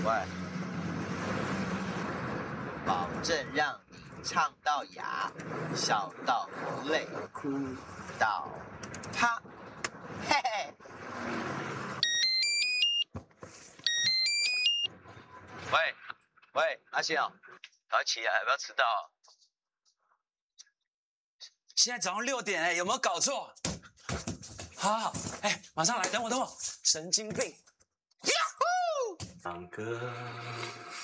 喂，保证让你唱到哑，笑到流泪，哭到啪，嘿嘿。喂，阿信哦，赶快起来，不要迟到。 现在早上6点有没有搞错？好，马上来，等我，神经病！ 唱歌。